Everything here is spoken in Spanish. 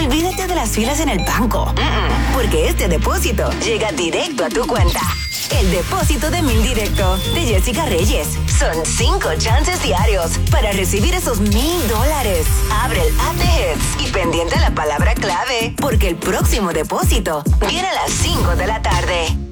Olvídate de las filas en el banco. Porque este depósito llega directo a tu cuenta. El depósito de 1000 directo de Jessica Reyes. Son 5 chances diarios para recibir esos $1000. Abre el app de Hits y pendiente a la palabra clave, porque el próximo depósito viene a las 5 de la tarde.